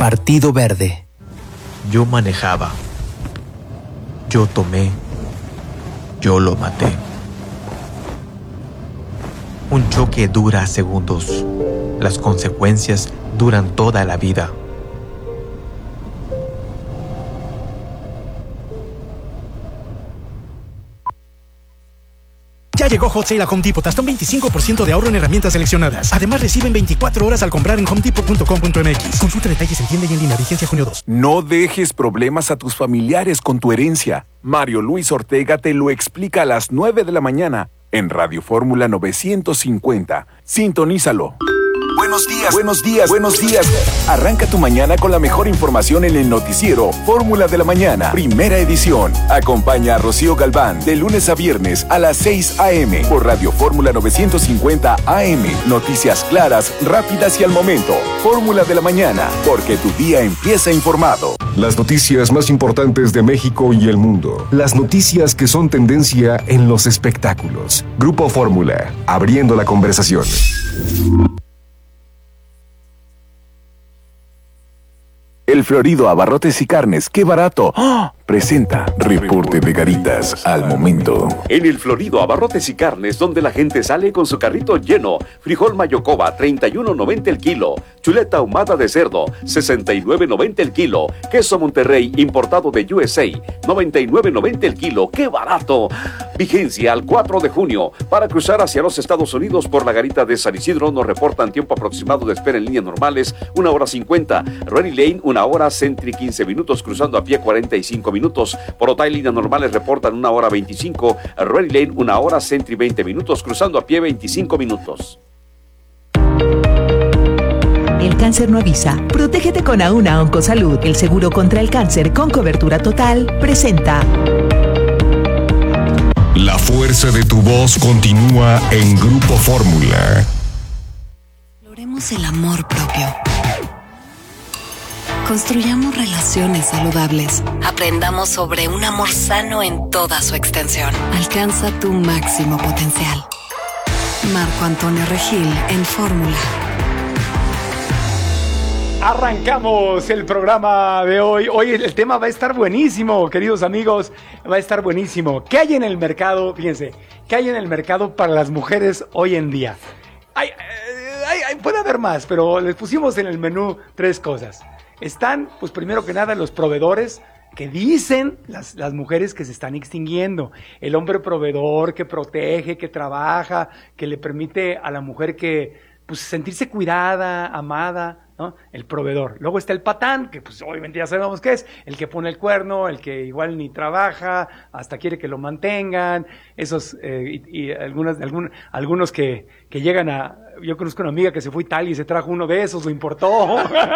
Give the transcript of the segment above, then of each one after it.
Partido Verde. Yo manejaba. Yo tomé. Yo lo maté. Un choque dura segundos. Las consecuencias duran toda la vida. Ya llegó Hot Sale a Home Depot, hasta un 25% de ahorro en herramientas seleccionadas. Además, reciben 24 horas al comprar en homedepot.com.mx. Consulta detalles en tienda y en línea. Vigencia junio 2. No dejes problemas a tus familiares con tu herencia. Mario Luis Ortega te lo explica a las 9 de la mañana en Radio Fórmula 950. Sintonízalo. Buenos días, buenos días, buenos días. Arranca tu mañana con la mejor información en el noticiero Fórmula de la Mañana, primera edición. Acompaña a Rocío Galván de lunes a viernes a las 6 a.m. por Radio Fórmula 950 AM. Noticias claras, rápidas y al momento. Fórmula de la Mañana, porque tu día empieza informado. Las noticias más importantes de México y el mundo. Las noticias que son tendencia en los espectáculos. Grupo Fórmula, abriendo la conversación. El Florido Abarrotes y Carnes, ¡qué barato! ¡Oh! Presenta Reporte de Garitas al momento. En el Florido Abarrotes y Carnes, donde la gente sale con su carrito lleno. Frijol Mayocoba, 31.90 el kilo. Chuleta ahumada de cerdo, 69.90 el kilo. Queso Monterrey, importado de USA, 99.90 el kilo. ¡Qué barato! Vigencia al 4 de junio. Para cruzar hacia los Estados Unidos por la garita de San Isidro, nos reportan tiempo aproximado de espera en líneas normales, 1 hora 50. Ready Lane, 1 hora. Sentry, 15 minutos. Cruzando a pie, 45 minutos. Por Otay, líneas normales reportan 1 hora 25. Ready Lane, 1 hora. Sentry, 20 minutos. Cruzando a pie, 25 minutos. El cáncer no avisa. Protégete con Auna Oncosalud. El seguro contra el cáncer con cobertura total presenta. La fuerza de tu voz continúa en Grupo Fórmula. Exploremos el amor propio. Construyamos relaciones saludables. Aprendamos sobre un amor sano en toda su extensión. Alcanza tu máximo potencial. Marco Antonio Regil en Fórmula. Arrancamos el programa de hoy. Hoy el tema va a estar buenísimo, queridos amigos. Va a estar buenísimo. ¿Qué hay en el mercado? Fíjense, ¿qué hay en el mercado para las mujeres hoy en día? Puede haber más, pero les pusimos en el menú 3 cosas. Están, pues primero que nada, los proveedores que dicen las mujeres que se están extinguiendo. El hombre proveedor que protege, que trabaja, que le permite a la mujer que, pues, sentirse cuidada, amada, ¿no? El proveedor. Luego está el patán, que pues obviamente ya sabemos qué es, el que pone el cuerno, el que igual ni trabaja, hasta quiere que lo mantengan, esos, y algunos que llegan a... Yo conozco una amiga que se fue a Italia y se trajo uno de esos, lo importó,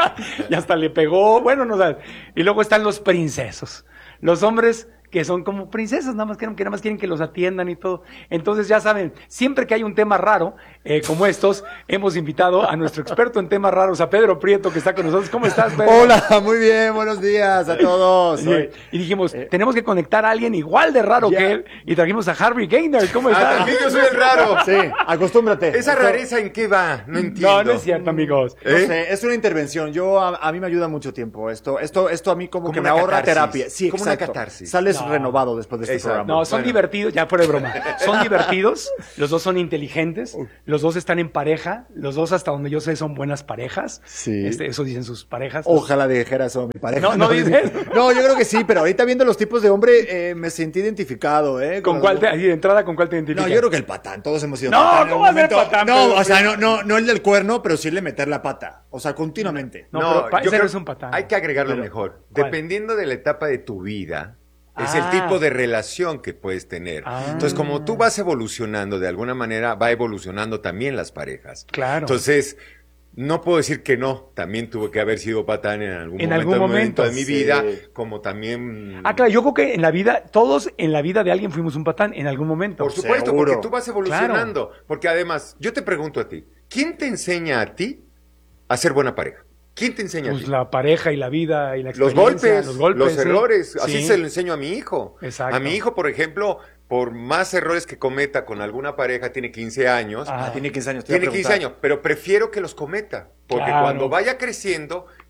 y hasta le pegó, bueno, no sabes. Y luego están los princesos, los hombres que son como princesas, nada más quieren que los atiendan y todo. Entonces ya saben, siempre que hay un tema raro, como estos, hemos invitado a nuestro experto en temas raros, a Pedro Prieto, que está con nosotros. ¿Cómo estás, Pedro? Hola, muy bien, buenos días a todos. Y dijimos, tenemos que conectar a alguien igual de raro que él, y trajimos a Harvey Gaynor. ¿Cómo estás? También yo soy el raro. Sí, acostúmbrate. ¿Esa rareza en qué va? No entiendo. No es cierto, amigos. No sé, es una intervención. A mí me ayuda mucho tiempo. Esto a mí como que me ahorra terapia. Sí, como exacto. Una catarsis. Sales renovado después de este programa. No, son divertidos, ya fuera de broma. Son divertidos, los dos son inteligentes, los dos están en pareja, los dos hasta donde yo sé son buenas parejas. Sí. Eso dicen sus parejas. Ojalá dijera eso mi pareja. No dices. No, yo creo que sí, pero ahorita viendo los tipos de hombre me sentí identificado, ¿Con cuál de entrada con cuál te identificas? No, yo creo que el patán, todos hemos sido patán. No, ¿cómo va a ser patán? No, o sea, no el del cuerno, pero sí el de meter la pata, o sea, continuamente. No, yo creo que es un patán. Hay que agregarlo mejor. ¿Cuál? Dependiendo de la etapa de tu vida, es el tipo de relación que puedes tener. Entonces, como tú vas evolucionando, de alguna manera va evolucionando también las parejas. Claro. Entonces, no puedo decir que no. También tuve que haber sido patán en algún momento de mi vida, como también... Claro, yo creo que en la vida, todos en la vida de alguien fuimos un patán en algún momento. Por supuesto, seguro. Porque tú vas evolucionando. Claro. Porque además, yo te pregunto a ti, ¿quién te enseña a ti a ser buena pareja? ¿Quién te enseña a ti? La pareja y la vida y la experiencia. Los golpes, los errores. Sí. Así se lo enseño a mi hijo. Exacto. A mi hijo, por ejemplo, por más errores que cometa con alguna pareja, tiene 15 años. Tiene 15 años. Tiene 15 años, pero prefiero que los cometa. Porque cuando vaya creciendo,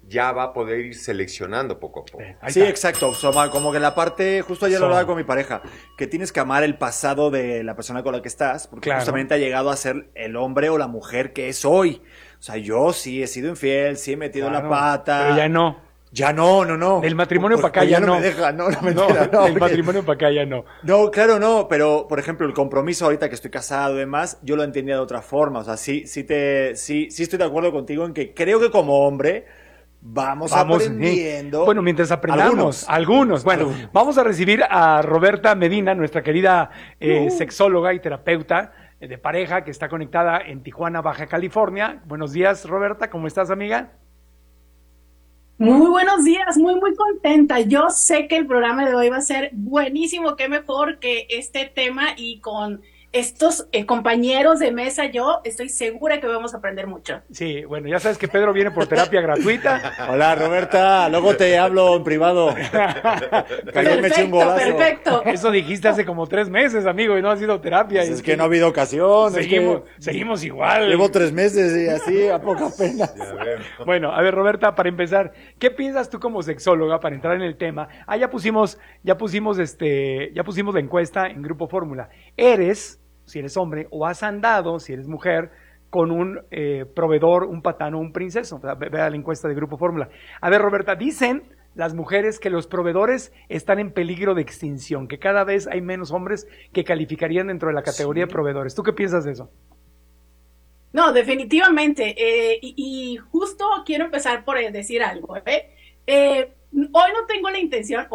ya va a poder ir seleccionando poco a poco. Sí, exacto. Como que la parte, justo ayer lo hablaba con mi pareja, que tienes que amar el pasado de la persona con la que estás, porque justamente ha llegado a ser el hombre o la mujer que es hoy. O sea, yo sí he sido infiel, sí he metido la pata. Pero ya no. Ya no. Del matrimonio para acá ya no. Me deja, mentira, no. Del matrimonio para acá ya no. No, claro, no, pero, por ejemplo, el compromiso ahorita que estoy casado y demás, yo lo entendía de otra forma. O sea, sí estoy de acuerdo contigo en que creo que como hombre vamos aprendiendo. Bueno, mientras aprendamos. Algunos. Bueno, vamos a recibir a Roberta Medina, nuestra querida sexóloga y terapeuta de pareja que está conectada en Tijuana, Baja California. Buenos días, Roberta. ¿Cómo estás, amiga? Muy buenos días, muy contenta. Yo sé que el programa de hoy va a ser buenísimo, qué mejor que este tema, y con estos compañeros de mesa yo estoy segura que vamos a aprender mucho. Sí, bueno, ya sabes que Pedro viene por terapia gratuita. Hola, Roberta, luego te hablo en privado. Perfecto. Eso dijiste hace como 3 meses, amigo, y no ha sido terapia. Pues es que no ha habido ocasión. Seguimos igual. Llevo 3 meses y así, a poca pena. Bueno, a ver, Roberta, para empezar, ¿qué piensas tú como sexóloga para entrar en el tema? Ya pusimos la encuesta en Grupo Fórmula. Si eres hombre, o has andado, si eres mujer, con un proveedor, un patán o un princeso. Vea la encuesta de Grupo Fórmula. A ver, Roberta, dicen las mujeres que los proveedores están en peligro de extinción, que cada vez hay menos hombres que calificarían dentro de la categoría de proveedores. ¿Tú qué piensas de eso? No, definitivamente. Y justo quiero empezar por decir algo. Hoy no tengo la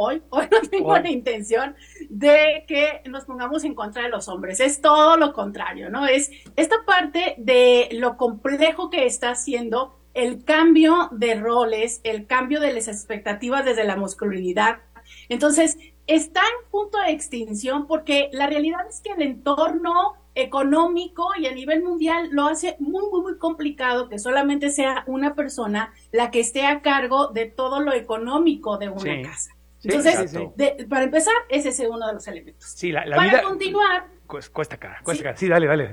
intención de que nos pongamos en contra de los hombres. Es todo lo contrario, ¿no? Es esta parte de lo complejo que está haciendo el cambio de roles, el cambio de las expectativas desde la masculinidad. Entonces, está en punto de extinción porque la realidad es que el entorno económico y a nivel mundial lo hace muy complicado que solamente sea una persona la que esté a cargo de todo lo económico de una casa. Entonces, para empezar, ese es uno de los elementos. Sí, la para vida continuar, cuesta cara. Sí, dale.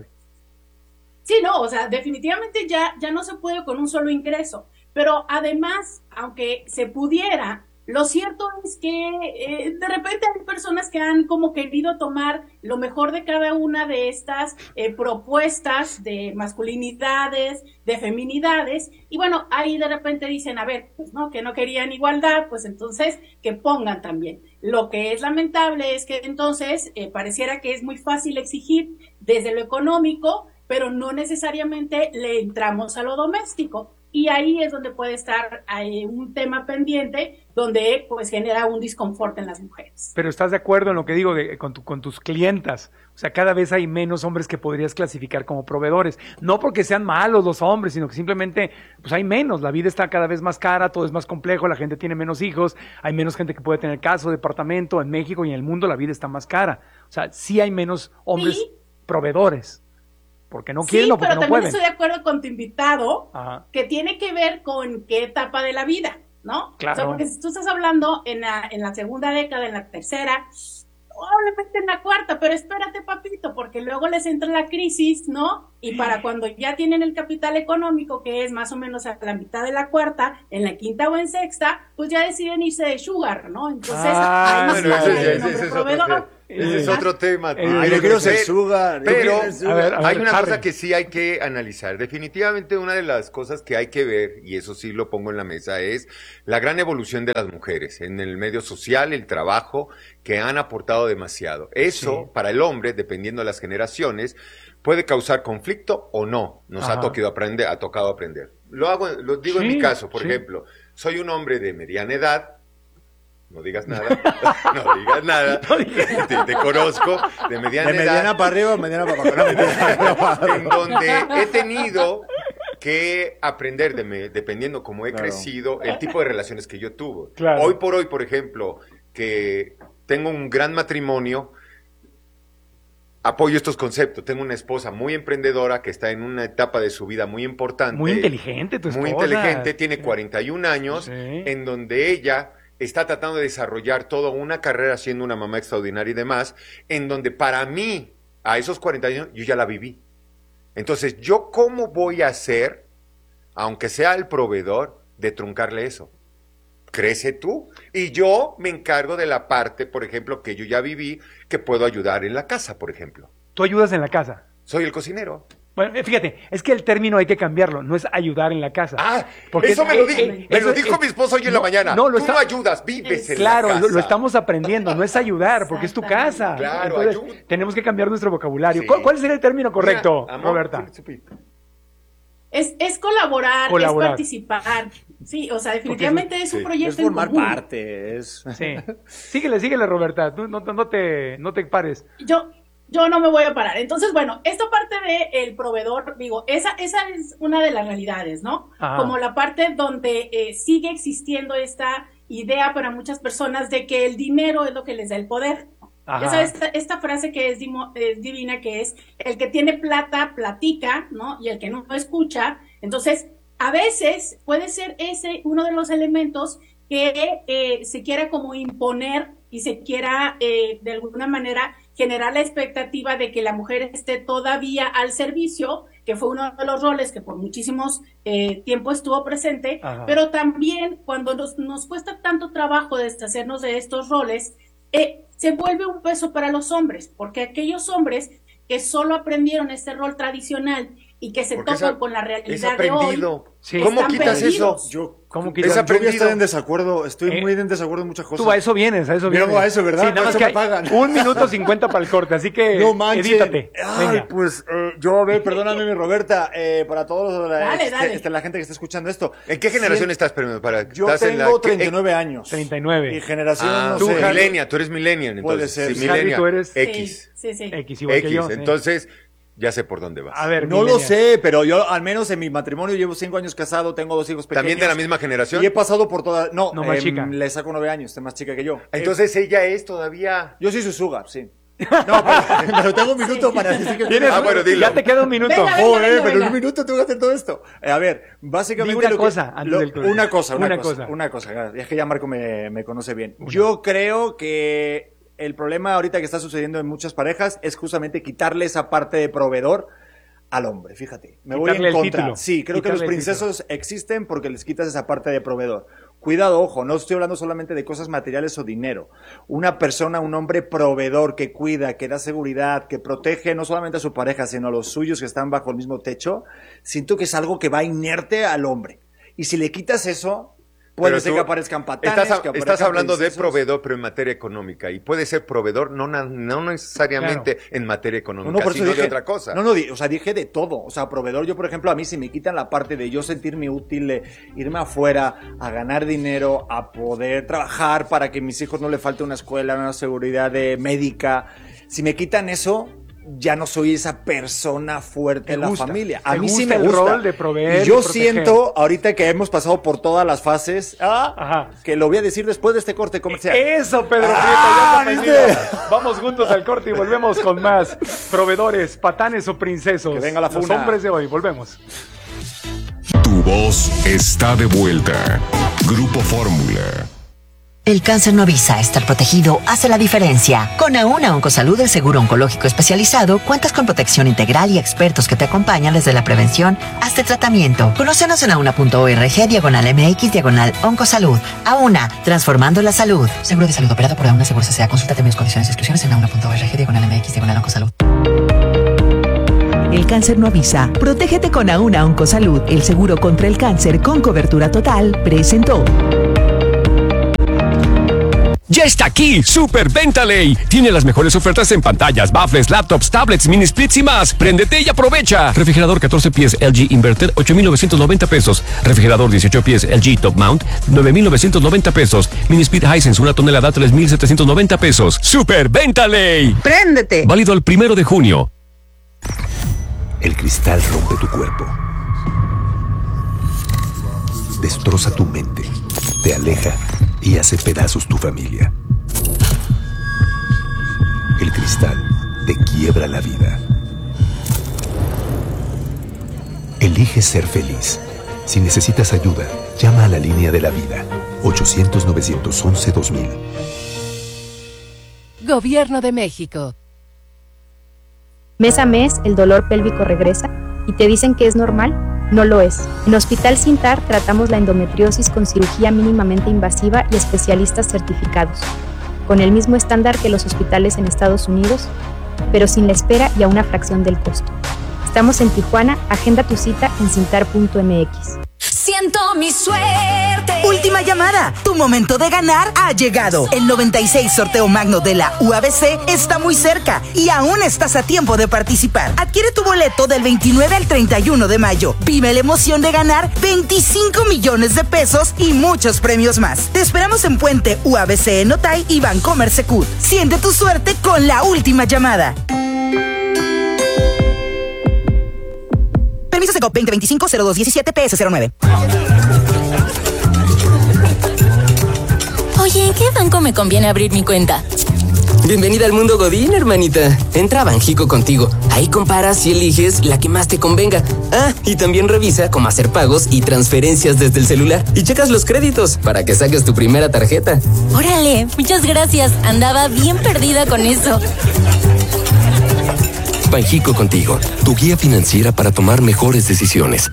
Sí, no, o sea, definitivamente ya no se puede con un solo ingreso, pero además, aunque se pudiera, lo cierto es que de repente hay personas que han como querido tomar lo mejor de cada una de estas propuestas de masculinidades, de feminidades, y bueno, ahí de repente dicen, a ver, pues no, que no querían igualdad, pues entonces que pongan también. Lo que es lamentable es que entonces pareciera que es muy fácil exigir desde lo económico, pero no necesariamente le entramos a lo doméstico. Y ahí es donde puede estar un tema pendiente donde pues genera un disconfort en las mujeres. Pero ¿estás de acuerdo en lo que digo con tus clientas? O sea, cada vez hay menos hombres que podrías clasificar como proveedores. No porque sean malos los hombres, sino que simplemente pues hay menos. La vida está cada vez más cara, todo es más complejo, la gente tiene menos hijos, hay menos gente que puede tener casa o departamento. En México y en el mundo la vida está más cara. O sea, sí hay menos hombres proveedores. Porque no quieren o porque no pueden. Sí, pero también estoy de acuerdo con tu invitado, que tiene que ver con qué etapa de la vida, ¿no? Claro. O sea, porque si tú estás hablando en la segunda década, en la tercera, probablemente en la cuarta, pero espérate, papito, porque luego les entra la crisis, ¿no? Y para cuando ya tienen el capital económico, que es más o menos a la mitad de la cuarta, en la quinta o en sexta, pues ya deciden irse de sugar, ¿no? Entonces, hay más ese es otro tema. Yo quiero ser sugar. Pero hay una cosa que sí hay que analizar. Definitivamente una de las cosas que hay que ver, y eso sí lo pongo en la mesa, es la gran evolución de las mujeres en el medio social, el trabajo, que han aportado demasiado. Eso, para el hombre, dependiendo de las generaciones, puede causar conflicto o no. Nos ha tocado aprender. Lo digo en mi caso, por ejemplo. Soy un hombre de mediana edad. No digas nada. Te conozco. De mediana edad. Mediana para arriba, mediana para abajo. En donde he tenido que aprender, dependiendo cómo he crecido, el tipo de relaciones que yo tuve. Claro. Hoy por hoy, por ejemplo, que tengo un gran matrimonio, apoyo estos conceptos. Tengo una esposa muy emprendedora que está en una etapa de su vida muy importante. Muy inteligente tu esposa. Muy inteligente, tiene 41 años, en donde ella está tratando de desarrollar toda una carrera siendo una mamá extraordinaria y demás, en donde para mí, a esos 40 años, yo ya la viví. Entonces, ¿yo cómo voy a hacer, aunque sea el proveedor, de truncarle eso. Crece tú y yo me encargo de la parte, por ejemplo, que yo ya viví, que puedo ayudar en la casa, por ejemplo. ¿Tú ayudas en la casa? Soy el cocinero. Bueno, fíjate, es que el término hay que cambiarlo, no es ayudar en la casa. Porque eso me lo dijo mi esposo hoy en la mañana. Tú no ayudas, vives en la casa. Claro, lo estamos aprendiendo, no es ayudar, porque es tu casa. Claro, entonces, tenemos que cambiar nuestro vocabulario. Sí. ¿Cuál sería el término correcto, Roberta? Es colaborar, es participar. Sí, o sea, definitivamente es un proyecto en común. Es formar parte, Sí. Síguele, Roberta, tú no te pares. Yo no me voy a parar. Entonces, bueno, esta parte del proveedor, digo, esa es una de las realidades, ¿no? Ajá. Como la parte donde sigue existiendo esta idea para muchas personas de que el dinero es lo que les da el poder. Ajá. Ya sabes, esta frase que es divina, que es el que tiene plata, platica, ¿no? Y el que no escucha. Entonces, a veces puede ser ese uno de los elementos que se quiera como imponer y se quiera de alguna manera generar la expectativa de que la mujer esté todavía al servicio, que fue uno de los roles que por muchísimos tiempo estuvo presente. Ajá. Pero también cuando nos cuesta tanto trabajo deshacernos de estos roles, se vuelve un peso para los hombres, porque aquellos hombres que solo aprendieron este rol tradicional y que se topan con la realidad de hoy. Sí. ¿Cómo quitas perdidos. Eso? ¿Cómo quitas? Yo estoy en desacuerdo, muy en desacuerdo en muchas cosas. Tú a eso vienes. Vengo a eso, ¿verdad? Sí, nada más que pagan. 1 minuto 50 para el corte, así que edítate. Ay, pues, perdóname, mi Roberta, para todos la gente que está escuchando esto. ¿En qué generación estás? Yo tengo 39 años. 39. Y generación, tú eres millennial, entonces. Puede ser. Si millennial, tú eres X. Sí. X, igual que yo. Entonces, ya sé por dónde vas. A ver, no lo sé, pero yo al menos en mi matrimonio llevo 5 años casado, tengo 2 hijos pequeños. ¿También de la misma generación? Y he pasado por todas. No, más chica. Le saco 9 años, es más chica que yo. Entonces ella es todavía. Yo soy su sugar, sí. No, pero tengo un minuto para decir que... bueno, dilo. Ya te queda un minuto. Venga. Pero en un minuto tengo que hacer todo esto. A ver, básicamente... Una cosa. Es que ya Marco me conoce bien. Yo creo que el problema ahorita que está sucediendo en muchas parejas es justamente quitarle esa parte de proveedor al hombre, fíjate. Me voy en contra. Sí, creo que los princesos existen porque les quitas esa parte de proveedor. Cuidado, ojo, no estoy hablando solamente de cosas materiales o dinero. Una persona, un hombre proveedor que cuida, que da seguridad, que protege no solamente a su pareja, sino a los suyos que están bajo el mismo techo, siento que es algo que va inerte al hombre. Y si le quitas eso... Puede ser que aparezcan patanes. Estás hablando de proveedor, pero en materia económica. Y puede ser proveedor no necesariamente en materia económica, sino de otra cosa. Dije de todo. O sea, proveedor, yo, por ejemplo, a mí si me quitan la parte de yo sentirme útil, de irme afuera a ganar dinero, a poder trabajar para que a mis hijos no le falte una escuela, una seguridad médica. Si me quitan eso... ya no soy esa persona fuerte en la familia. A mí sí me gusta el rol de proveer. Y yo siento, ahorita que hemos pasado por todas las fases, que lo voy a decir después de este corte comercial. Eso, Pedro Prieto, vamos juntos al corte y volvemos con más proveedores, patanes o princesos. Que venga la funa. Los hombres de hoy, volvemos. Tu voz está de vuelta. Grupo Fórmula. El cáncer no avisa, estar protegido hace la diferencia. Con Auna Oncosalud, el seguro oncológico especializado, cuentas con protección integral y expertos que te acompañan desde la prevención hasta el tratamiento. Conócenos en auna.org/MX/Oncosalud. Auna, transformando la salud. Seguro de salud operado por Auna Seguros S.A. Consulta términos, condiciones y exclusiones en auna.org/MX/Oncosalud. El cáncer no avisa. Protégete con Auna Oncosalud, el seguro contra el cáncer con cobertura total, presentó. Ya está aquí, Super Venta Ley. Tiene las mejores ofertas en pantallas, baffles, laptops, tablets, mini splits y más. Préndete y aprovecha. Refrigerador 14 pies LG Inverter, 8,990 pesos. Refrigerador 18 pies LG Top Mount, 9,990 pesos. Mini split Hisense, 1 tonelada, 3,790 pesos. Super Venta Ley. Préndete. Válido el 1 de junio. El cristal rompe tu cuerpo. Destroza tu mente. Te aleja y hace pedazos tu familia. El cristal te quiebra la vida. Elige ser feliz. Si necesitas ayuda, llama a la línea de la vida. 800-911-2000. Gobierno de México. Mes a mes, el dolor pélvico regresa y te dicen que es normal. No lo es. En Hospital Sintar tratamos la endometriosis con cirugía mínimamente invasiva y especialistas certificados, con el mismo estándar que los hospitales en Estados Unidos, pero sin la espera y a una fracción del costo. Estamos en Tijuana, agenda tu cita en sintar.mx. Siento mi suerte. Última llamada. Tu momento de ganar ha llegado. El 96 sorteo magno de la UABC está muy cerca y aún estás a tiempo de participar. Adquiere tu boleto del 29 al 31 de mayo. Vive la emoción de ganar 25 millones de pesos y muchos premios más. Te esperamos en Puente UABC en Otay y Vancomer Secut. Siente tu suerte con la última llamada. Permiso Secop 2025-0217 PS09. Oye, ¿en qué banco me conviene abrir mi cuenta? Bienvenida al mundo Godín, hermanita. Entra a Banjico contigo. Ahí comparas y eliges la que más te convenga. Ah, y también revisa cómo hacer pagos y transferencias desde el celular. Y checas los créditos para que saques tu primera tarjeta. Órale, muchas gracias. Andaba bien perdida con eso. Banjico contigo, tu guía financiera para tomar mejores decisiones.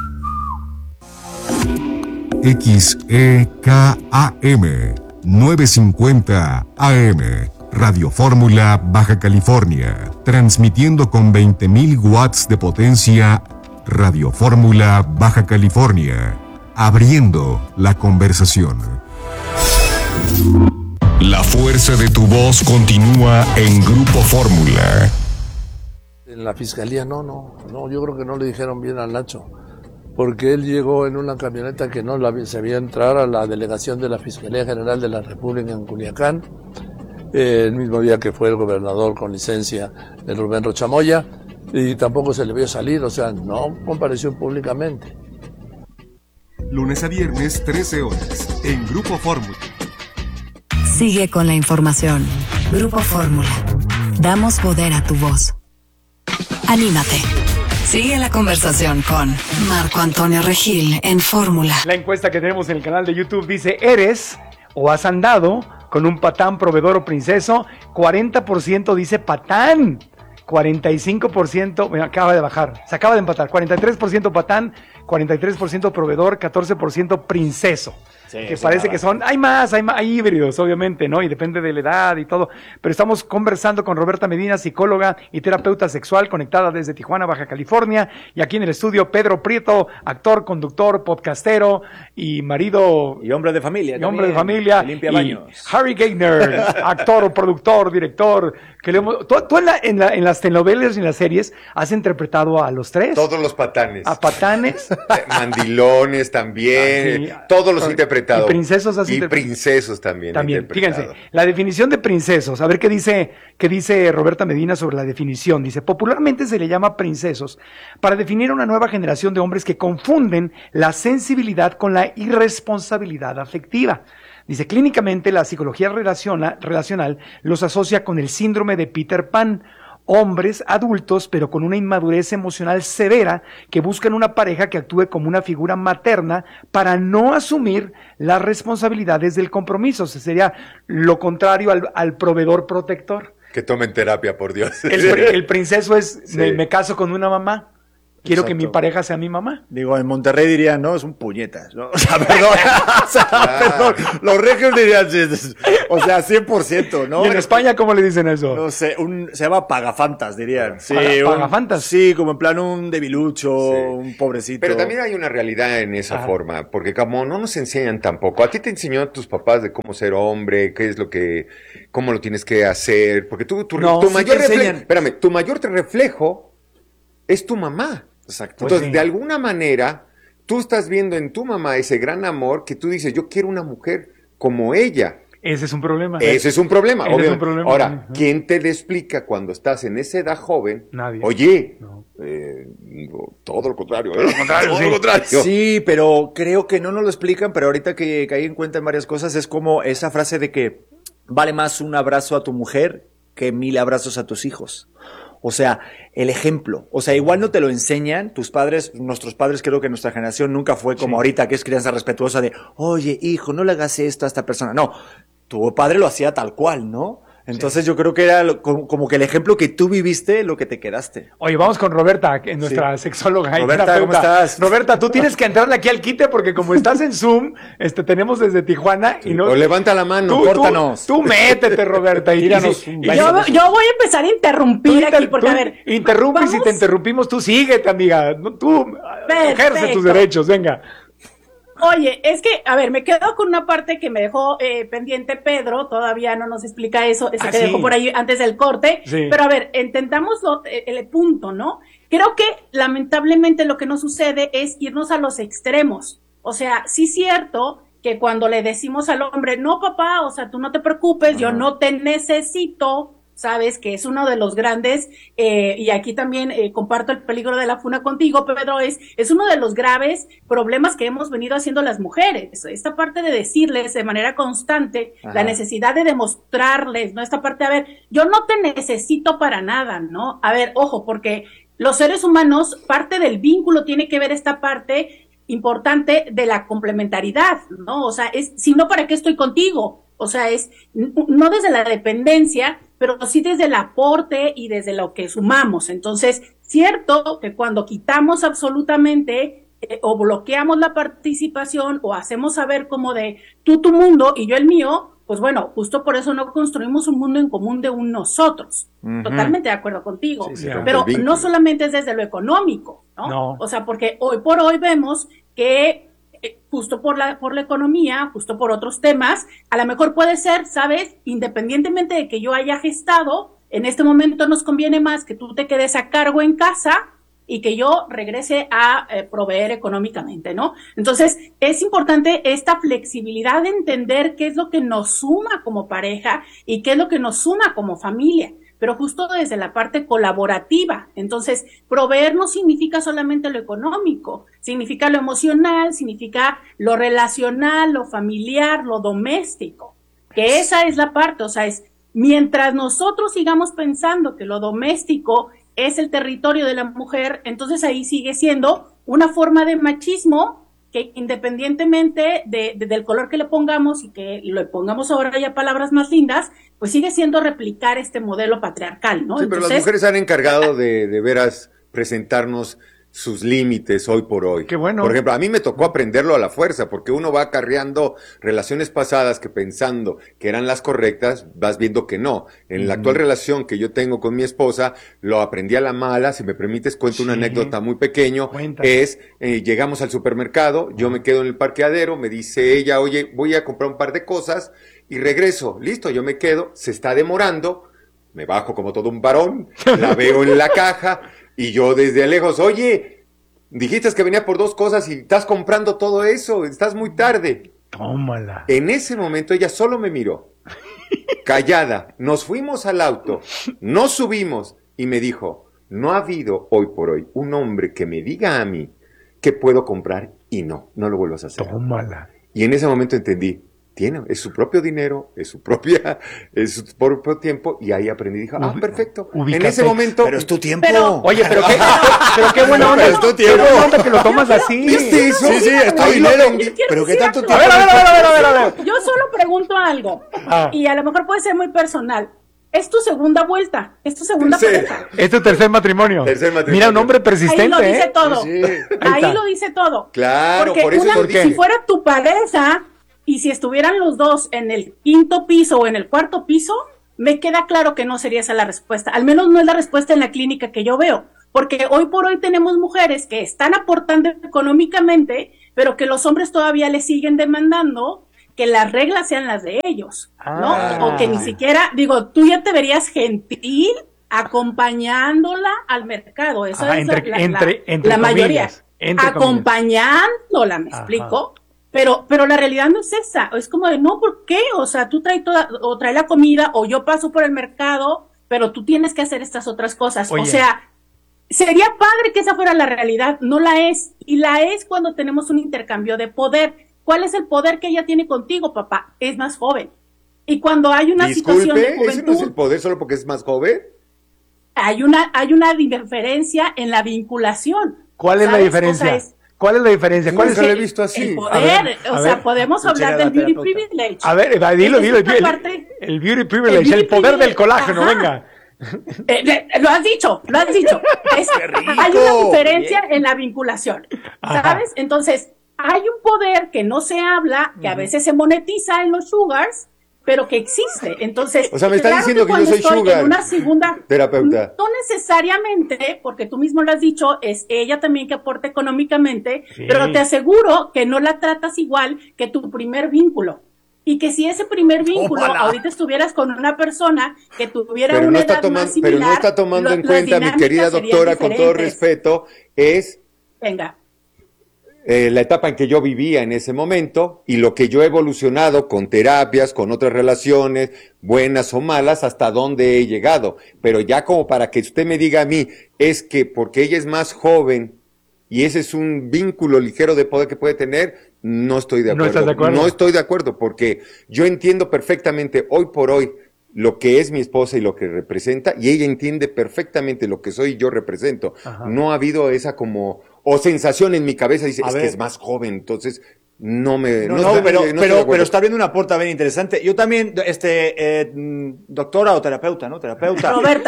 XEKAM 950 AM Radio Fórmula Baja California, transmitiendo con 20.000 watts de potencia. Radio Fórmula Baja California, abriendo la conversación. La fuerza de tu voz continúa en Grupo Fórmula. En la fiscalía no, yo creo que no le dijeron bien al Nacho, porque él llegó en una camioneta que no se había entrar a la delegación de la Fiscalía General de la República en Culiacán, el mismo día que fue el gobernador con licencia de Rubén Rocha Moya, y tampoco se le vio salir, o sea, no compareció públicamente. Lunes a viernes, 13 horas, en Grupo Fórmula. Sigue con la información. Grupo Fórmula. Damos poder a tu voz. Anímate. Sigue la conversación con Marco Antonio Regil en Fórmula. La encuesta que tenemos en el canal de YouTube dice: ¿eres o has andado con un patán, proveedor o princeso? 40% dice patán. 45%, bueno, acaba de bajar, se acaba de empatar. 43% patán, 43% proveedor, 14% princeso. Sí, que parece que son, hay híbridos, obviamente, ¿no? Y depende de la edad y todo. Pero estamos conversando con Roberta Medina, psicóloga y terapeuta sexual, conectada desde Tijuana, Baja California. Y aquí en el estudio, Pedro Prieto, actor, conductor, podcastero y marido. Y hombre de familia. Y hombre de familia. Limpia baños. Harry Gaynor, actor, productor, director. Que tú en las telenovelas y en las series has interpretado a los tres. Todos los patanes. A patanes. Mandilones también. Todos los interpretados. Y princesos así. Y princesos también. Fíjense, la definición de princesos. A ver qué dice Roberta Medina sobre la definición. Dice: popularmente se le llama princesos para definir a una nueva generación de hombres que confunden la sensibilidad con la irresponsabilidad afectiva. Dice: clínicamente la psicología relacional los asocia con el síndrome de Peter Pan. Hombres adultos, pero con una inmadurez emocional severa, que buscan una pareja que actúe como una figura materna para no asumir las responsabilidades del compromiso. O sea, sería lo contrario al proveedor protector. Que tomen terapia, por Dios. El princeso es, sí. me caso con una mamá. Quiero Exacto. que mi pareja sea mi mamá. Digo, en Monterrey dirían, no, es un puñetas, ¿no? O sea, perdón. Los regios dirían, o sea, 100%, ¿no? ¿Y en España cómo le dicen eso? No sé, se llama pagafantas, dirían. Sí, ¿pagafantas? Sí, como en plan un debilucho, un pobrecito. Pero también hay una realidad en esa forma, porque como no nos enseñan tampoco. A ti te enseñó tus papás de cómo ser hombre, cómo lo tienes que hacer, porque tu mayor reflejo es tu mamá. Exacto. Entonces, de alguna manera, tú estás viendo en tu mamá ese gran amor que tú dices, yo quiero una mujer como ella. Ese es un problema. Ese es un problema, obviamente. Es un problema. Ahora, ¿quién te lo explica cuando estás en esa edad joven? Nadie. Oye, todo lo contrario, ¿eh? Todo lo contrario. Sí, pero creo que no nos lo explican, pero ahorita que caí en cuenta en varias cosas, es como esa frase de que vale más un abrazo a tu mujer que 1000 abrazos a tus hijos. O sea, el ejemplo. O sea, igual no te lo enseñan tus padres, nuestros padres, creo que nuestra generación nunca fue como ahorita, que es crianza respetuosa de, oye, hijo, no le hagas esto a esta persona. No, tu padre lo hacía tal cual, ¿no? Entonces yo creo que era como que el ejemplo que tú viviste, lo que te quedaste. Oye, vamos con Roberta, nuestra sexóloga. Roberta, ¿cómo estás? Roberta, tú tienes que entrarle aquí al quite porque como estás en Zoom, tenemos desde Tijuana y no... O levanta la mano, córtanos. Tú métete, Roberta, y tíranos. Yo voy a empezar a interrumpir aquí porque, a ver... Interrumpes y te interrumpimos, tú síguete, amiga. Tú ejerce tus derechos, venga. Oye, es que, a ver, me quedo con una parte que me dejó pendiente Pedro, todavía no nos explica eso, que dejó por ahí antes del corte, pero a ver, entendamos el punto, ¿no? Creo que lamentablemente lo que nos sucede es irnos a los extremos, o sea, sí es cierto que cuando le decimos al hombre, no papá, o sea, tú no te preocupes, yo no te necesito, sabes que es uno de los grandes, y aquí también comparto el peligro de la funa contigo, Pedro, es uno de los graves problemas que hemos venido haciendo las mujeres, esta parte de decirles de manera constante, la necesidad de demostrarles, ¿no? Esta parte, a ver, yo no te necesito para nada, ¿no? A ver, ojo, porque los seres humanos, parte del vínculo tiene que ver esta parte importante de la complementariedad, ¿no? O sea, si no, ¿para qué estoy contigo? O sea, no desde la dependencia, pero sí desde el aporte y desde lo que sumamos. Entonces, cierto que cuando quitamos absolutamente o bloqueamos la participación o hacemos saber como de tú tu mundo y yo el mío, pues bueno, justo por eso no construimos un mundo en común de un nosotros. Totalmente de acuerdo contigo. Sí, pero no solamente es desde lo económico, ¿no? O sea, porque hoy por hoy vemos que justo por la economía, justo por otros temas, a lo mejor puede ser, ¿sabes? Independientemente de que yo haya gestado, en este momento nos conviene más que tú te quedes a cargo en casa y que yo regrese a proveer económicamente, ¿no? Entonces, es importante esta flexibilidad de entender qué es lo que nos suma como pareja y qué es lo que nos suma como familia, pero justo desde la parte colaborativa. Entonces, proveer no significa solamente lo económico, significa lo emocional, significa lo relacional, lo familiar, lo doméstico, que esa es la parte, o sea, mientras nosotros sigamos pensando que lo doméstico es el territorio de la mujer, entonces ahí sigue siendo una forma de machismo que independientemente del color que le pongamos y que le pongamos ahora ya palabras más lindas, pues sigue siendo replicar este modelo patriarcal, ¿no? Sí, pero las mujeres han encargado de veras presentarnos sus límites hoy por hoy. Qué bueno. Por ejemplo, a mí me tocó aprenderlo a la fuerza, porque uno va acarreando relaciones pasadas que pensando que eran las correctas, vas viendo que no. En la actual relación que yo tengo con mi esposa, lo aprendí a la mala. Si me permites, cuento una anécdota muy pequeño. Llegamos al supermercado, yo me quedo en el parqueadero, me dice ella, oye, voy a comprar un par de cosas y regreso. Listo, yo me quedo, se está demorando, me bajo como todo un varón, la veo en la caja, y yo desde lejos, oye, dijiste que venía por 2 cosas y estás comprando todo eso, estás muy tarde. Tómala. En ese momento ella solo me miró, callada, nos fuimos al auto, nos subimos y me dijo, no ha habido hoy por hoy un hombre que me diga a mí que puedo comprar y no lo vuelvas a hacer. Tómala. Y en ese momento entendí, es su propio dinero, es su propio tiempo, y ahí aprendí, dijo, perfecto. En ese momento. Pero es tu tiempo. Oye, pero qué buena onda. Es tu tiempo. Qué buena onda que lo tomas así. ¿Viste eso? Sí, es tu dinero. Pero qué tanto tiempo. A ver. Yo solo pregunto algo, y a lo mejor puede ser muy personal. Es tu segunda vuelta, es tu segunda pareja. Es tu tercer matrimonio. Mira, un hombre persistente. Ahí lo dice todo. Sí. Ahí lo dice todo. Claro, porque por eso si fuera tu pareja, y si estuvieran los dos en el 5º piso o en el 4º piso, me queda claro que no sería esa la respuesta. Al menos no es la respuesta en la clínica que yo veo. Porque hoy por hoy tenemos mujeres que están aportando económicamente, pero que los hombres todavía les siguen demandando que las reglas sean las de ellos, ¿no? O que ni siquiera, tú ya te verías gentil acompañándola al mercado. Eso es la mayoría. Acompañándola, ¿me explico? Pero la realidad no es esa, es como de, no, ¿por qué? O sea, tú trae la comida, o yo paso por el mercado, pero tú tienes que hacer estas otras cosas. Oye. O sea, sería padre que esa fuera la realidad, no la es, y la es cuando tenemos un intercambio de poder. ¿Cuál es el poder que ella tiene contigo, papá? Es más joven. Y cuando hay una situación de juventud... ¿ese no es el poder solo porque es más joven? Hay una diferencia en la vinculación. ¿Cuál es la diferencia? ¿Cuál es la diferencia? ¿Cuál es lo he visto así? El poder, podemos hablar del beauty privilege. A ver, dilo. El beauty privilege, el poder del colágeno, ajá. venga. Lo has dicho. Hay una diferencia en la vinculación, ¿sabes? Entonces, hay un poder que no se habla, que a veces se monetiza en los sugars, pero que existe. Entonces, o sea, me está diciendo que yo soy sugar en una segunda terapeuta. No necesariamente, porque tú mismo lo has dicho, es ella también que aporta económicamente, sí. Pero te aseguro que no la tratas igual que tu primer vínculo. Y que si ese primer vínculo ahorita estuvieras con una persona que tuviera una edad más similar, pero no está tomando en cuenta, mi querida doctora, con todo respeto, es la etapa en que yo vivía en ese momento y lo que yo he evolucionado con terapias, con otras relaciones, buenas o malas, hasta dónde he llegado. Pero ya como para que usted me diga a mí, es que porque ella es más joven y ese es un vínculo ligero de poder que puede tener, no estoy de acuerdo. ¿No estás de acuerdo? No estoy de acuerdo, porque yo entiendo perfectamente hoy por hoy lo que es mi esposa y lo que representa, y ella entiende perfectamente lo que soy y yo represento. Ajá. No ha habido esa como, o sensación en mi cabeza, dice, que es más joven, entonces pero está viendo una puerta bien interesante. Yo también, doctora o terapeuta, ¿no? Terapeuta.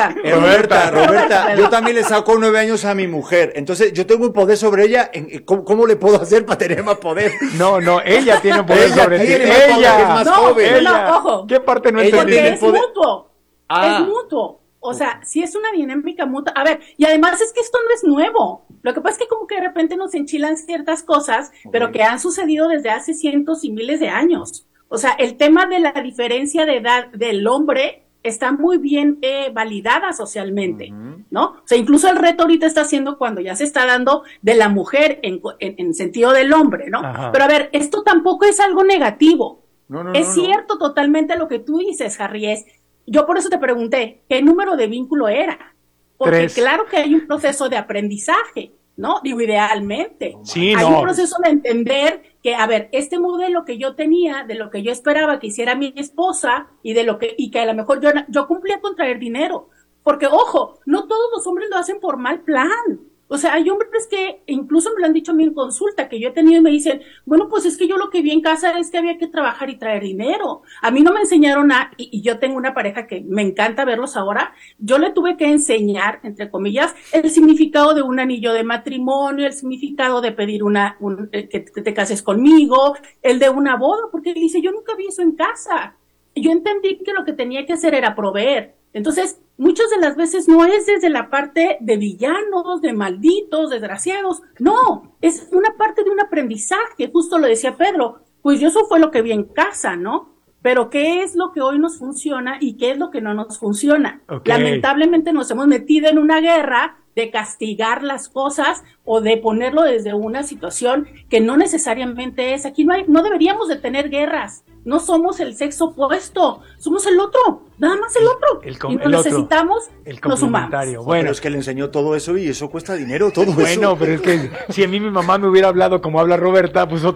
Roberta. Yo también le saco 9 años a mi mujer. Entonces, yo tengo un poder sobre ella. ¿Cómo le puedo hacer para tener más poder? No, ella tiene un poder sobre ti. Ella es más joven. No, ojo. ¿Qué parte no entendí? Porque es mutuo. Es mutuo. O sea, si es una dinámica mutua. A ver, y además es que esto no es nuevo. Lo que pasa es que como que de repente nos enchilan ciertas cosas, pero que han sucedido desde hace cientos y miles de años. O sea, el tema de la diferencia de edad del hombre está muy bien validada socialmente, ¿no? O sea, incluso el reto ahorita está haciendo cuando ya se está dando de la mujer en sentido del hombre, ¿no? Ajá. Pero a ver, esto tampoco es algo negativo. Es cierto totalmente lo que tú dices, Harry, yo por eso te pregunté, ¿qué número de vínculo era? Porque 3. Claro que hay un proceso de aprendizaje, ¿no? Digo, idealmente. Sí, hay un proceso de entender que, a ver, este modelo que yo tenía, de lo que yo esperaba que hiciera mi esposa, y que a lo mejor yo cumplía con traer dinero. Porque, ojo, no todos los hombres lo hacen por mal plan. O sea, hay hombres que incluso me lo han dicho a mí en consulta, que yo he tenido y me dicen, bueno, pues es que yo lo que vi en casa es que había que trabajar y traer dinero. A mí no me enseñaron y yo tengo una pareja que me encanta verlos ahora, yo le tuve que enseñar, entre comillas, el significado de un anillo de matrimonio, el significado de pedir que te cases conmigo, el de una boda, porque dice, yo nunca vi eso en casa. Yo entendí que lo que tenía que hacer era proveer. Entonces, muchas de las veces no es desde la parte de villanos, de malditos, desgraciados. No, es una parte de un aprendizaje. Justo lo decía Pedro. Pues yo eso fue lo que vi en casa, ¿no? Pero ¿qué es lo que hoy nos funciona y qué es lo que no nos funciona? Okay. Lamentablemente nos hemos metido en una guerra de castigar las cosas o de ponerlo desde una situación que no necesariamente es. Aquí no deberíamos de tener guerras. No somos el sexo opuesto, somos el otro, nada más el otro. Y nos necesitamos, nos sumamos. Bueno, pero es que le enseñó todo eso y eso cuesta dinero, todo eso. Bueno, pero es que si a mí mi mamá me hubiera hablado como habla Roberta, pues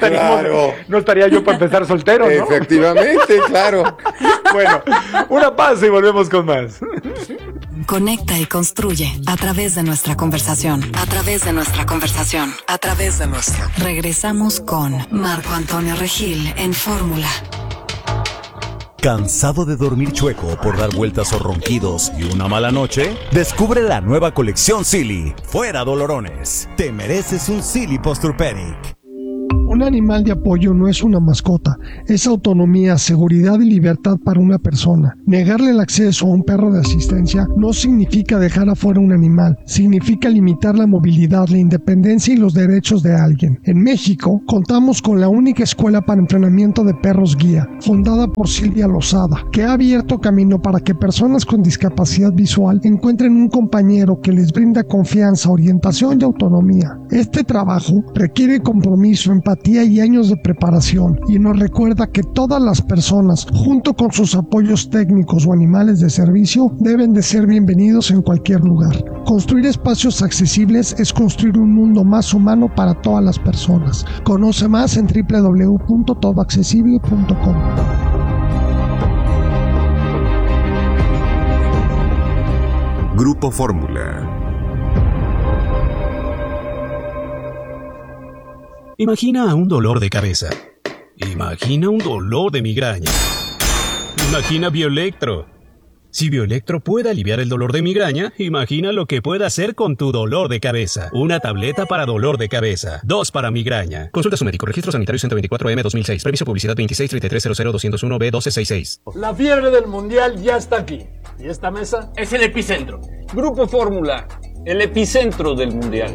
no estaría yo para empezar soltero, ¿no? Efectivamente, claro. Bueno, una pausa y volvemos con más. Conecta y construye a través de nuestra conversación. Regresamos con Marco Antonio Regil en Fórmula. ¿Cansado de dormir chueco por dar vueltas o ronquidos y una mala noche? Descubre la nueva colección Silly. Fuera dolorones. Te mereces un Silly Posturepedic. Un animal de apoyo no es una mascota, es autonomía, seguridad y libertad para una persona. Negarle el acceso a un perro de asistencia no significa dejar afuera un animal, significa limitar la movilidad, la independencia y los derechos de alguien. En México, contamos con la única escuela para entrenamiento de perros guía, fundada por Silvia Lozada, que ha abierto camino para que personas con discapacidad visual encuentren un compañero que les brinda confianza, orientación y autonomía. Este trabajo requiere compromiso, empatía y años de preparación, y nos recuerda que todas las personas, junto con sus apoyos técnicos o animales de servicio, deben de ser bienvenidos en cualquier lugar. Construir espacios accesibles es construir un mundo más humano para todas las personas. Conoce más en www.todoaccesible.com. Grupo Fórmula. Imagina un dolor de cabeza. Imagina un dolor de migraña. Imagina Bioelectro. Si Bioelectro puede aliviar el dolor de migraña, imagina lo que puede hacer con tu dolor de cabeza. Una tableta para dolor de cabeza, 2 para migraña. Consulta a su médico. Registro sanitario 124M 2006. Previso publicidad 2633000201B1266. La fiebre del mundial ya está aquí. ¿Y esta mesa? Es el epicentro. Grupo Fórmula, el epicentro del mundial.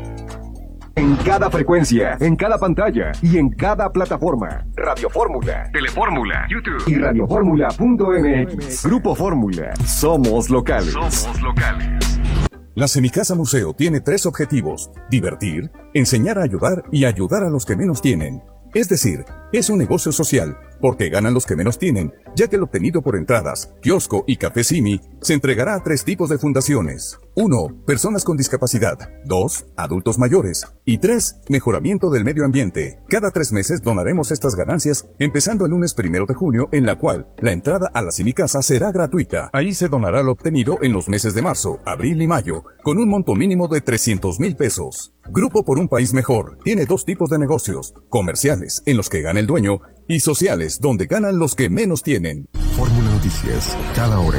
En cada frecuencia, en cada pantalla y en cada plataforma. Radio Fórmula, Telefórmula, YouTube y radioformula.mx. Grupo Fórmula. Somos locales. Somos locales. La Semicasa Museo tiene 3 objetivos: divertir, enseñar a ayudar y ayudar a los que menos tienen. Es decir, es un negocio social, porque ganan los que menos tienen, ya que el obtenido por entradas, kiosco y café Simi se entregará a 3 tipos de fundaciones. 1. Personas con discapacidad. 2. Adultos mayores. Y 3. Mejoramiento del medio ambiente. Cada 3 meses donaremos estas ganancias, empezando el lunes 1 de junio, en la cual la entrada a la Semicasa será gratuita. Ahí se donará lo obtenido en los meses de marzo, abril y mayo, con un monto mínimo de 300,000 pesos. Grupo por un País Mejor tiene 2 tipos de negocios: comerciales, en los que gana el dueño, y sociales, donde ganan los que menos tienen. Fórmula Noticias, cada hora.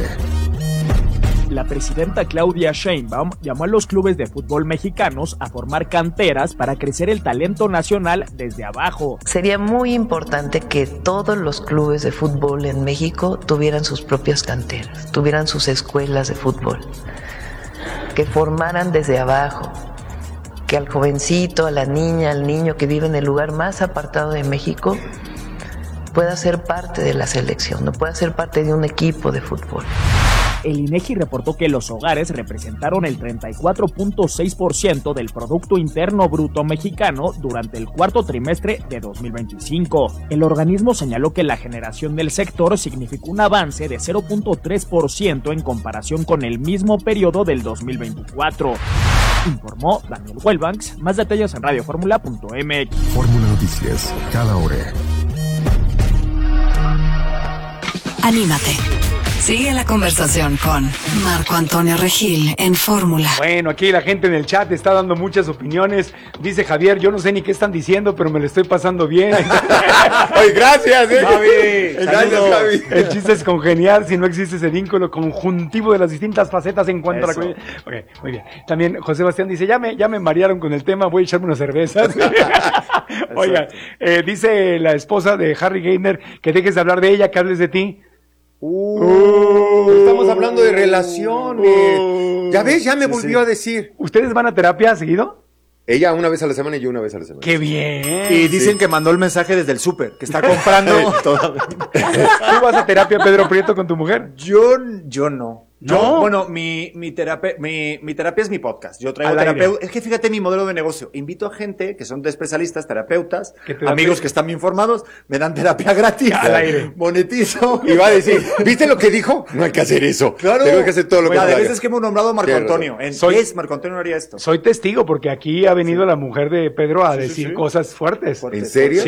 La presidenta Claudia Sheinbaum llamó a los clubes de fútbol mexicanos a formar canteras para crecer el talento nacional desde abajo. Sería muy importante que todos los clubes de fútbol en México tuvieran sus propias canteras, tuvieran sus escuelas de fútbol, que formaran desde abajo, que al jovencito, a la niña, al niño que vive en el lugar más apartado de México pueda ser parte de la selección, no pueda ser parte de un equipo de fútbol. El INEGI reportó que los hogares representaron el 34.6% del Producto Interno Bruto mexicano durante el cuarto trimestre de 2025. El organismo señaló que la generación del sector significó un avance de 0.3% en comparación con el mismo periodo del 2024. Informó Daniel Wellbanks. Más detalles en radioformula.mx. Fórmula Noticias, cada hora. Anímate. Sigue la conversación con Marco Antonio Regil en Fórmula. Bueno, aquí la gente en el chat está dando muchas opiniones. Dice Javier, yo no sé ni qué están diciendo, pero me lo estoy pasando bien. Ay, gracias, Javi. Gracias, Javi. El chiste es congeniar si no existe ese vínculo conjuntivo de las distintas facetas en cuanto a la comida. Ok, muy bien. También José Bastián dice, ya me marearon con el tema, voy a echarme unas cervezas. Oiga, dice la esposa de Harry Gainer que dejes de hablar de ella, que hables de ti. Estamos hablando de relaciones. Ya ves, ya me volvió a decir. ¿Ustedes van a terapia seguido? Ella una vez a la semana y yo una vez a la semana. ¡Qué bien! Y dicen que mandó el mensaje desde el súper, que está comprando todo. ¿Tú vas a terapia, Pedro Prieto, con tu mujer? Yo no. ¿No? Bueno, mi terapia es mi podcast. Yo traigo terapeutas. Es que fíjate mi modelo de negocio. Invito a gente que son especialistas, terapeutas, amigos que están bien formados, me dan terapia gratis. Al aire. Monetizo. Y va a decir, ¿viste lo que dijo? No hay que hacer eso. Claro. Tengo que hacer todo lo que de veces que hemos nombrado a Marco Antonio. Marco Antonio no haría esto. Soy testigo porque aquí ha venido la mujer de Pedro a decir cosas fuertes. ¿En serio?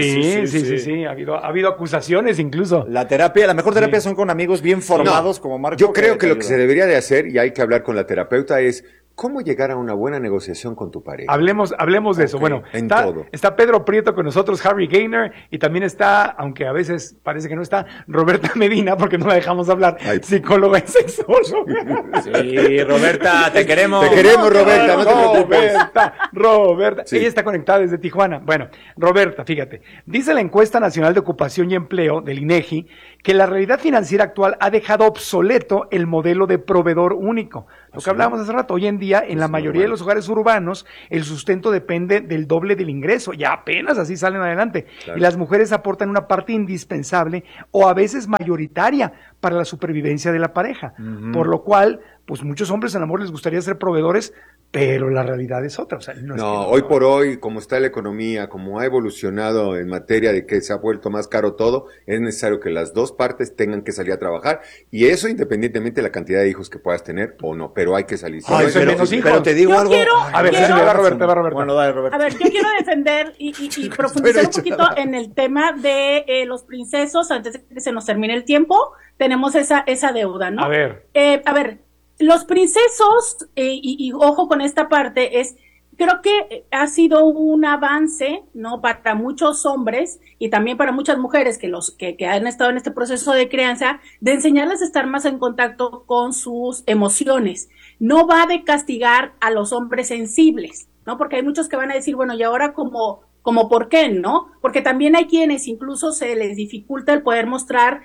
Sí. Ha habido acusaciones incluso. La mejor terapia son con amigos bien formados como Marco. Yo creo que lo que se debería de hacer, y hay que hablar con la terapeuta, es cómo llegar a una buena negociación con tu pareja. Hablemos de eso. Bueno, todo. Está Pedro Prieto con nosotros, Harry Gainer, y también está, aunque a veces parece que no está, Roberta Medina, porque no la dejamos hablar, psicóloga y sexóloga. Sí, Roberta, te queremos. Te queremos, Roberta, no te preocupes. Roberta. Sí. Ella está conectada desde Tijuana. Bueno, Roberta, fíjate, dice la encuesta nacional de ocupación y empleo del INEGI que la realidad financiera actual ha dejado obsoleto el modelo de proveedor único. Lo que hablábamos hace rato, hoy en día, en la mayoría de los hogares urbanos, el sustento depende del doble del ingreso, ya apenas así salen adelante. Claro. Y las mujeres aportan una parte indispensable o a veces mayoritaria para la supervivencia de la pareja. Por lo cual, pues muchos hombres en amor les gustaría ser proveedores, pero la realidad es otra. O sea, hoy por hoy, como está la economía, como ha evolucionado en materia de que se ha vuelto más caro todo, es necesario que las dos partes tengan que salir a trabajar, y eso independientemente de la cantidad de hijos que puedas tener o no, pero hay que salir. Pero te digo algo. A ver, va Roberta. Bueno, dale, Roberta. A ver, yo quiero defender y profundizar un poquito en el tema de los princesos. Antes de que se nos termine el tiempo, tenemos esa deuda, ¿no? A ver. Los princesos, y ojo con esta parte, es creo que ha sido un avance, ¿no? Para muchos hombres y también para muchas mujeres que han estado en este proceso de crianza, de enseñarles a estar más en contacto con sus emociones. No va de castigar a los hombres sensibles, ¿no? Porque hay muchos que van a decir, bueno, y ahora como ¿por qué, no? Porque también hay quienes incluso se les dificulta el poder mostrar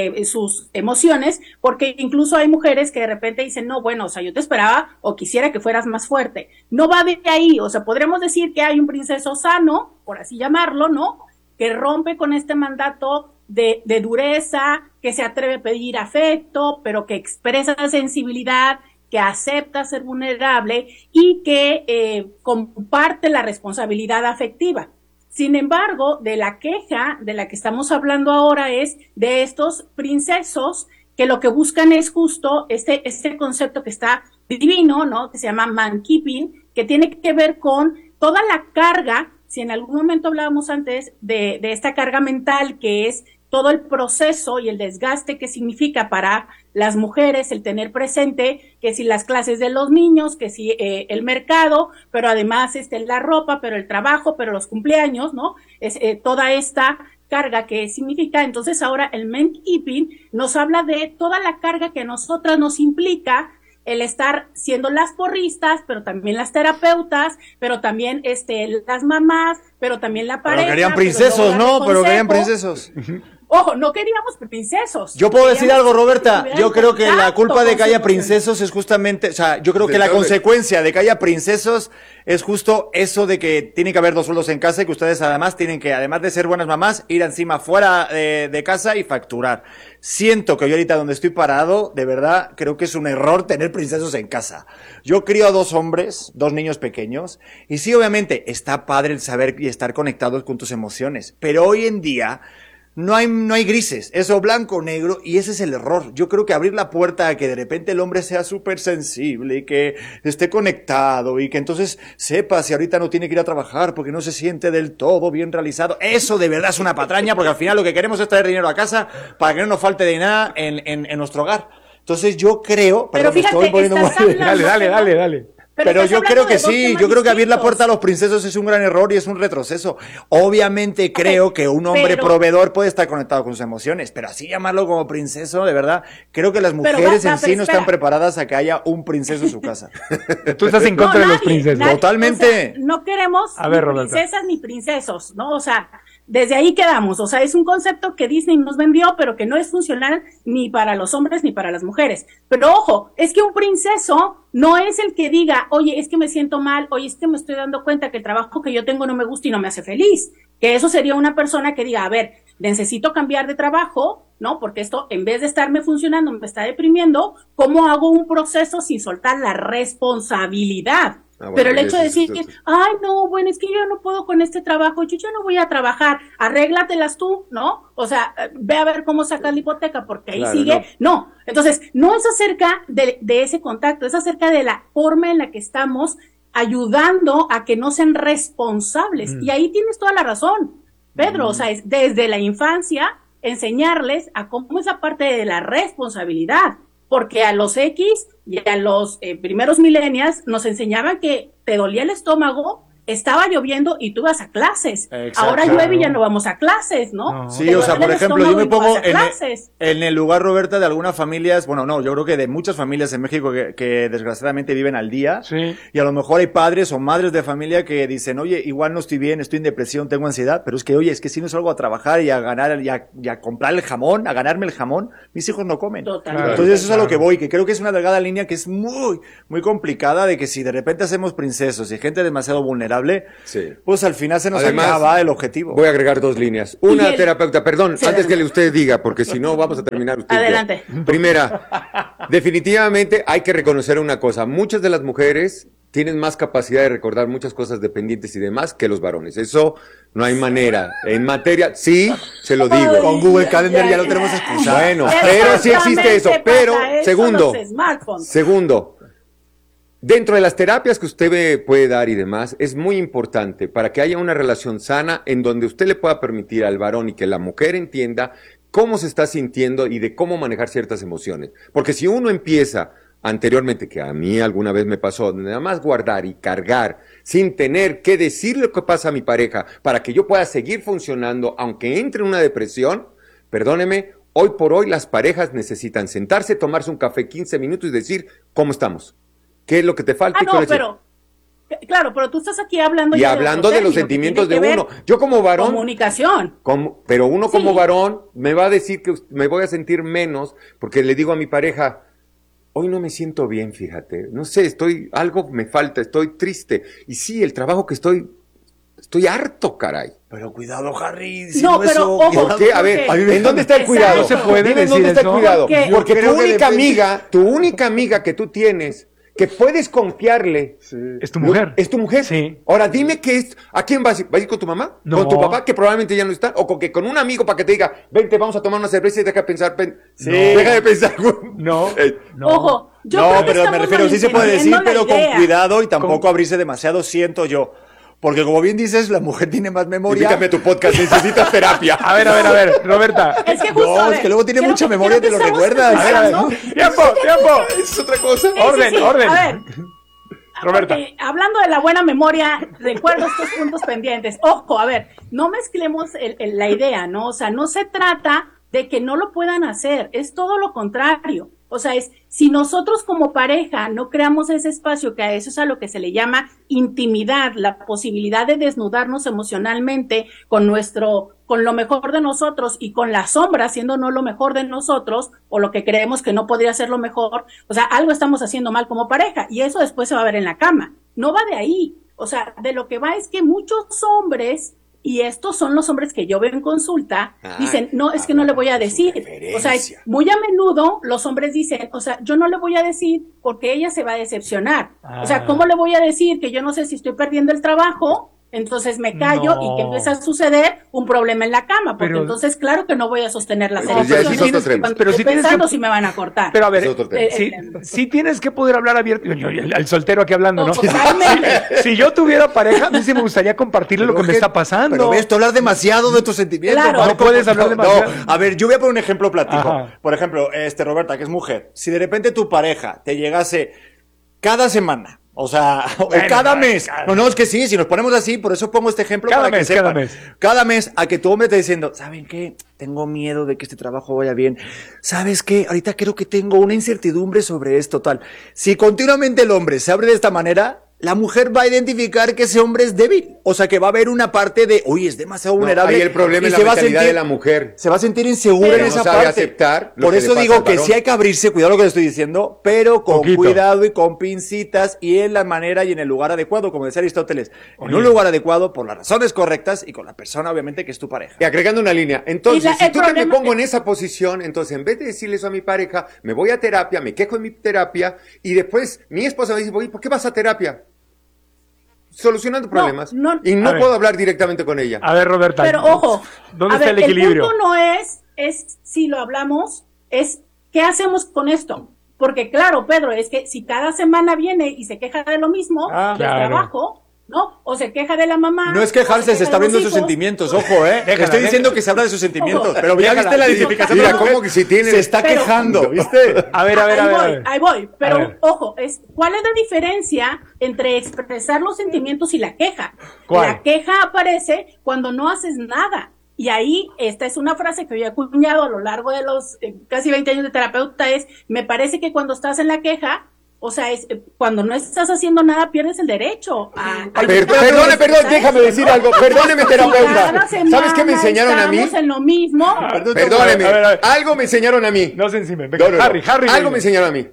sus emociones, porque incluso hay mujeres que de repente dicen, no, bueno, o sea, yo te esperaba o quisiera que fueras más fuerte. No va de ahí, o sea, podremos decir que hay un princeso sano, por así llamarlo, ¿no? Que rompe con este mandato de dureza, que se atreve a pedir afecto, pero que expresa sensibilidad, que acepta ser vulnerable y que comparte la responsabilidad afectiva. Sin embargo, de la queja de la que estamos hablando ahora es de estos princesos que lo que buscan es justo este concepto que está divino, ¿no? Que se llama man-keeping, que tiene que ver con toda la carga, si en algún momento hablábamos antes de esta carga mental que es todo el proceso y el desgaste que significa para las mujeres el tener presente que si las clases de los niños, que si el mercado, pero además la ropa, pero el trabajo, pero los cumpleaños, ¿no? Es toda esta carga que significa. Entonces ahora el man-keeping nos habla de toda la carga que a nosotras nos implica el estar siendo las porristas, pero también las terapeutas, pero también las mamás, pero también la pareja. Pero querían princesos, ¿no? Pero querían princesos. Ojo, no queríamos princesos. Yo puedo decir algo, Roberta. Yo creo que la culpa de que haya princesos es justamente, o sea, yo creo que la consecuencia de que haya princesos es justo eso de que tiene que haber 2 sueldos en casa y que ustedes además tienen que, además de ser buenas mamás, ir encima fuera de casa y facturar. Siento que yo ahorita donde estoy parado, de verdad, creo que es un error tener princesos en casa. Yo crío a 2 hombres, 2 niños pequeños, y sí, obviamente, está padre el saber y estar conectados con tus emociones, pero hoy en día no hay grises, es o blanco o negro, y ese es el error. Yo creo que abrir la puerta a que de repente el hombre sea súper sensible y que esté conectado y que entonces sepa si ahorita no tiene que ir a trabajar porque no se siente del todo bien realizado, eso de verdad es una patraña, porque al final lo que queremos es traer dinero a casa para que no nos falte de nada en nuestro hogar. Entonces yo creo, pero fíjate, me estoy poniendo muy... Dale. Pero yo creo que sí, yo creo que abrir la puerta a los princesos es un gran error y es un retroceso. Obviamente creo que un hombre proveedor puede estar conectado con sus emociones, pero así llamarlo como princeso, de verdad, creo que las mujeres en sí no están preparadas a que haya un princeso en su casa. Tú estás en contra de los princesos. Totalmente. O sea, no queremos ni princesas ni princesos, ¿no? O sea, desde ahí quedamos. O sea, es un concepto que Disney nos vendió, pero que no es funcional ni para los hombres ni para las mujeres. Pero ojo, es que un princeso no es el que diga, oye, es que me siento mal, oye, es que me estoy dando cuenta que el trabajo que yo tengo no me gusta y no me hace feliz. Que eso sería una persona que diga, a ver, necesito cambiar de trabajo, ¿no? Porque esto, en vez de estarme funcionando, me está deprimiendo. ¿Cómo hago un proceso sin soltar la responsabilidad? Bueno, pero el hecho de decir, ay, no, bueno, es que yo no puedo con este trabajo, yo ya no voy a trabajar, arréglatelas tú, ¿no? O sea, ve a ver cómo sacas la hipoteca, porque ahí sigue. No. Entonces, no es acerca de ese contacto, es acerca de la forma en la que estamos ayudando a que no sean responsables. Y ahí tienes toda la razón, Pedro. O sea, es desde la infancia enseñarles a cómo esa parte de la responsabilidad. Porque a los X y a los primeros millennials nos enseñaban que te dolía el estómago, estaba lloviendo y tú ibas a clases. Exacto. Ahora llueve y ya no vamos a clases, ¿no? Sí, o sea, por ejemplo, yo me pongo en el lugar, Roberta, de algunas familias, bueno, no, yo creo que de muchas familias en México que desgraciadamente viven al día. Sí. Y a lo mejor hay padres o madres de familia que dicen, oye, igual no estoy bien, estoy en depresión, tengo ansiedad, pero es que, oye, es que si no salgo a trabajar y a ganar, y a comprar el jamón, a ganarme el jamón, mis hijos no comen. Totalmente. Entonces eso es a lo que voy, que creo que es una delgada línea que es muy, muy complicada, de que si de repente hacemos princesos y gente demasiado vulnerable, pues al final se nos acaba el objetivo. Voy a agregar 2 líneas. Una terapeuta, perdón, antes que usted diga, porque si no vamos a terminar usted. Adelante. Primera, definitivamente hay que reconocer una cosa. Muchas de las mujeres tienen más capacidad de recordar muchas cosas dependientes y demás que los varones. Eso no hay manera. En materia, sí, se lo digo. Con Google Calendar ya lo tenemos excusado. Bueno, pero sí existe eso. Pero, segundo, dentro de las terapias que usted puede dar y demás, es muy importante para que haya una relación sana en donde usted le pueda permitir al varón y que la mujer entienda cómo se está sintiendo y de cómo manejar ciertas emociones. Porque si uno empieza anteriormente, que a mí alguna vez me pasó, nada más guardar y cargar sin tener que decir lo que pasa a mi pareja para que yo pueda seguir funcionando, aunque entre en una depresión, perdóneme, hoy por hoy las parejas necesitan sentarse, tomarse un café 15 minutos y decir, ¿cómo estamos? ¿Qué es lo que te falta? Claro, pero tú estás aquí hablando... Y hablando de los sentimientos de uno. Yo como varón... Comunicación. Pero uno como varón me va a decir que me voy a sentir menos porque le digo a mi pareja, hoy no me siento bien, fíjate. No sé, algo me falta, estoy triste. Y sí, el trabajo que estoy harto, caray. Pero cuidado, Harry. No, pero eso, ojo. ¿Por qué? A ver, ¿en dónde está el cuidado? No se puede Dime decir dónde está el eso. cuidado. Porque tu que única amiga que tú tienes, que puedes confiarle, es tu mujer. ¿Es tu mujer? Sí. Ahora dime ¿a quién vas a ir? ¿Vas a ir con tu mamá? No. ¿Con tu papá, que probablemente ya no está? ¿O con un amigo para que te diga, vente, vamos a tomar una cerveza y deja de pensar? Deja de pensar. No. Ojo. No, pero me refiero, sí se puede decir, pero con idea. cuidado y tampoco abrirse demasiado, siento yo. Porque como bien dices, la mujer tiene más memoria. Invítame a tu podcast, necesitas terapia. A ver, Roberta. Es que justo, No, es que luego tiene mucha memoria y te lo recuerdas. A ver. Tiempo. Es otra cosa. Orden. A ver. Roberta. Porque, hablando de la buena memoria, recuerdo estos puntos pendientes. Ojo, a ver, no mezclemos la idea, ¿no? O sea, no se trata de que no lo puedan hacer, es todo lo contrario. O sea, si nosotros como pareja no creamos ese espacio, que a eso es a lo que se le llama intimidad, la posibilidad de desnudarnos emocionalmente con lo mejor de nosotros y con la sombra siendo no lo mejor de nosotros, o lo que creemos que no podría ser lo mejor, o sea, algo estamos haciendo mal como pareja, y eso después se va a ver en la cama. No va de ahí. O sea, de lo que va es que muchos hombres, y estos son los hombres que yo veo en consulta, dicen, no, es que no le voy a decir. O sea, muy a menudo los hombres dicen, o sea, yo no le voy a decir porque ella se va a decepcionar. O sea, ¿cómo le voy a decir que yo no sé si estoy perdiendo el trabajo? Entonces me callo y que empieza a suceder un problema en la cama, porque entonces claro que no voy a sostener la conversación. Pero si pensando si me van a cortar. Pero a ver, sí tienes que poder hablar abierto. Al soltero aquí hablando, ¿no? Si yo tuviera pareja, a mí sí me gustaría compartirle lo que me está pasando. Pero ves, tú hablas demasiado de tus sentimientos. Claro. No puedes hablar demasiado. No, a ver, yo voy a poner un ejemplo práctico. Ajá. Por ejemplo, Roberta, que es mujer. Si de repente tu pareja te llegase cada semana, o sea, o cada mes. No, es que sí, si nos ponemos así, por eso pongo este ejemplo para que sepan. Cada mes, a que tu hombre te diciendo, ¿saben qué? Tengo miedo de que este trabajo vaya bien. ¿Sabes qué? Ahorita creo que tengo una incertidumbre sobre esto, tal. Si continuamente el hombre se abre de esta manera, la mujer va a identificar que ese hombre es débil. O sea, que va a haber una parte de, uy, es demasiado vulnerable. Ahí el problema es la mentalidad de la mujer. Se va a sentir insegura en esa parte. Aceptar por eso digo que sí hay que abrirse, cuidado lo que le estoy diciendo, pero con cuidado y con pincitas y en la manera y en el lugar adecuado, como decía Aristóteles. En un lugar adecuado, por las razones correctas y con la persona, obviamente, que es tu pareja. Y agregando una línea. Entonces, si tú me pongo en esa posición, entonces, en vez de decirle eso a mi pareja, me voy a terapia, me quejo en mi terapia, y después mi esposa me dice, ¿por qué vas a terapia? Solucionando problemas. Y no puedo hablar directamente con ella. A ver, Roberta. Pero ojo, ¿dónde está el equilibrio? El punto no es si lo hablamos, es ¿qué hacemos con esto? Porque claro, Pedro, es que si cada semana viene y se queja de lo mismo, del trabajo, ¿no? O se queja de la mamá. No es quejarse, se está abriendo sus sentimientos, ojo, Estoy diciendo que se habla de sus sentimientos, pero ya viste la identificación. Mira, ¿cómo que si tiene? Se está quejando, ¿viste? A ver. Ahí voy, pero ojo, ¿cuál es la diferencia entre expresar los sentimientos y la queja? ¿Cuál? La queja aparece cuando no haces nada. Y ahí, esta es una frase que yo he acuñado a lo largo de los casi 20 años de terapeuta, me parece que cuando estás en la queja, o sea, cuando no estás haciendo nada, pierdes el derecho Perdón, déjame decir algo. Perdóneme, terapeuta. ¿Sabes qué me enseñaron a mí? En lo mismo. Perdóneme. Algo me enseñaron a mí. No se encima. Harry. Algo me enseñaron a mí.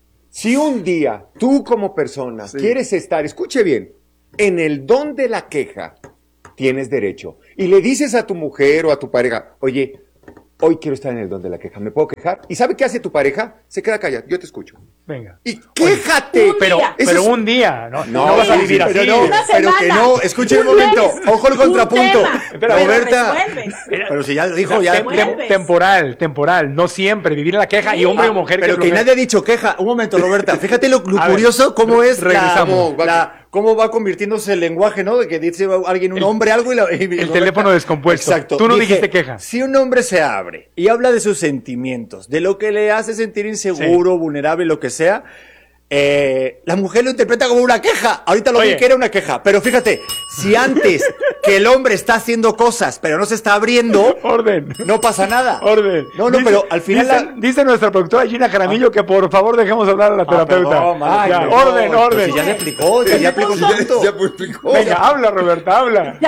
Si un día tú como persona quieres estar, escuche bien, en el don de la queja, tienes derecho. Y le dices a tu mujer o a tu pareja, oye, hoy quiero estar en el don de la queja, ¿me puedo quejar? ¿Y sabe qué hace tu pareja? Se queda callada, yo te escucho. Venga. Y quéjate. Pero un día, no vas a vivir así. Pero que no, escuche un momento, ojo el contrapunto. Roberta, pero si ya lo dijo, ya. Temporal, no siempre, vivir en la queja y hombre o mujer. Pero que nadie ha dicho queja. Un momento, Roberta, fíjate lo curioso, cómo es cómo va convirtiéndose el lenguaje, ¿no? De que dice alguien, un hombre, algo y el teléfono descompuesto. Exacto. Tú no dijiste queja. Si un hombre se abre y habla de sus sentimientos, de lo que le hace sentir inseguro, vulnerable, lo que sea, sea, la mujer lo interpreta como una queja. Ahorita lo vi que era una queja, pero fíjate, si antes que el hombre está haciendo cosas, pero no se está abriendo, no pasa nada. No, dice, pero al final dice nuestra productora Gina Jaramillo que por favor dejemos hablar a la terapeuta. Perdón, orden. Si ya se explicó, ya explicó. Venga, habla, Roberta, habla.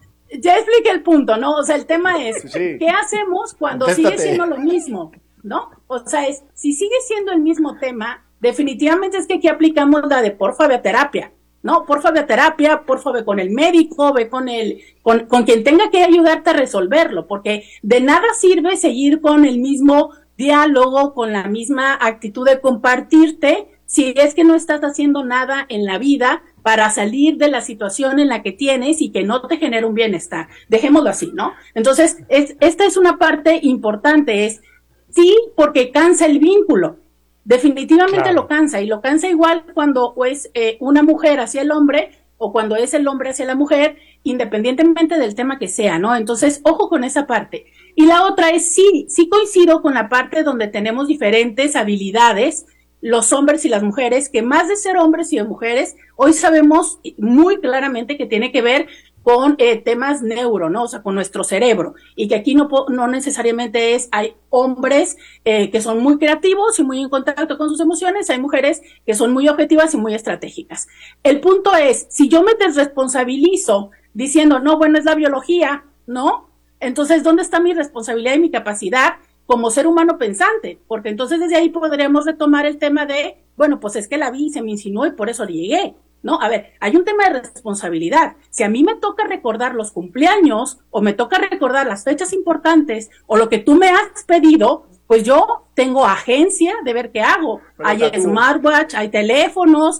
Ya expliqué el punto, ¿no? O sea, el tema es, ¿qué hacemos cuando sigue siendo lo mismo? ¿No? O sea, si sigue siendo el mismo tema, definitivamente es que aquí aplicamos la de porfa ve a terapia, ¿no? Porfa ve a terapia, porfa ve con el médico, ve con quien tenga que ayudarte a resolverlo, porque de nada sirve seguir con el mismo diálogo, con la misma actitud de compartirte, si es que no estás haciendo nada en la vida para salir de la situación en la que tienes y que no te genera un bienestar. Dejémoslo así, ¿no? Entonces, esta es una parte importante, sí, porque cansa el vínculo. Definitivamente lo cansa, y lo cansa igual cuando es una mujer hacia el hombre o cuando es el hombre hacia la mujer, independientemente del tema que sea, ¿no? Entonces, ojo con esa parte. Y la otra es, sí coincido con la parte donde tenemos diferentes habilidades, los hombres y las mujeres, que más de ser hombres y de mujeres, hoy sabemos muy claramente que tiene que ver con temas neuro, ¿no? O sea, con nuestro cerebro, y que aquí no necesariamente hay hombres que son muy creativos y muy en contacto con sus emociones, hay mujeres que son muy objetivas y muy estratégicas. El punto es, si yo me desresponsabilizo diciendo, no, bueno, es la biología, ¿no? Entonces, ¿dónde está mi responsabilidad y mi capacidad como ser humano pensante? Porque entonces desde ahí podríamos retomar el tema de, bueno, pues es que la vi y se me insinuó y por eso llegué. No, a ver, hay un tema de responsabilidad. Si a mí me toca recordar los cumpleaños o me toca recordar las fechas importantes o lo que tú me has pedido, pues yo tengo agencia de ver qué hago. Hay smartwatch, hay teléfonos,